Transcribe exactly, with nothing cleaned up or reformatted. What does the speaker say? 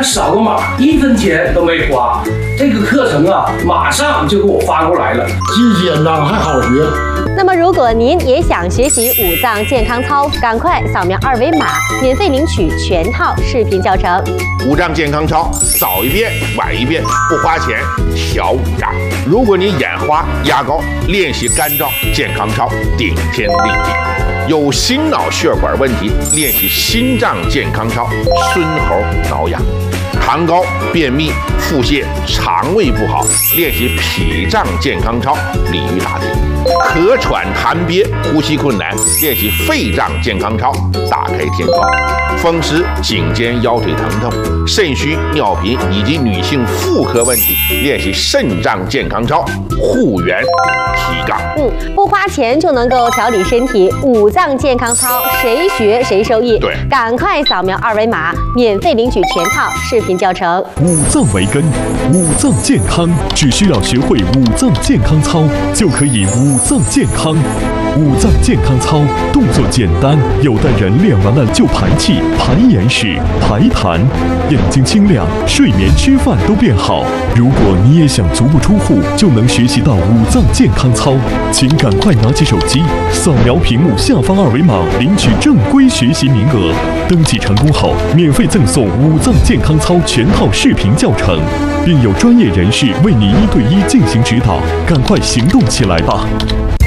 敢扫个码，一分钱都没花。这个课程啊，马上就给我发过来了， 既简单还好学。 那么，如果您也想学习五脏健康操，赶快扫描二维码，免费领取全套视频教程。 五脏健康操，早一遍晚一遍，不花钱，小五脏。如果你眼花、牙膏，练习干燥健康操，顶天立地。有心脑血管问题，练习心脏健康操，孙猴挠痒。糖高、便秘、腹泻、肠胃不好，练习脾脏健康操，鲤鱼打挺。咳喘痰憋、呼吸困难，练习肺脏健康操，打开天窗。风湿、颈肩腰腿疼痛、肾虚、尿频以及女性妇科问题，练习肾脏健康操，护元提杠。 嗯，不花钱就能够调理身体，五脏健康操，谁学谁受益。 对， 赶快扫描二维码，免费领取全套视频教程。 五脏为根，五脏健康，只需要学会五脏健康操，就可以五脏健康。五脏健康操动作简单，有的人练完了就排气、排眼屎、排痰，眼睛清亮，睡眠、吃饭都变好。如果你也想足不出户就能学习到五脏健康操，请赶快拿起手机，扫描屏幕下方二维码，领取正规学习名额。登记成功后，免费赠送五脏健康操全套视频教程，并有专业人士为你一对一进行指导。赶快行动起来吧！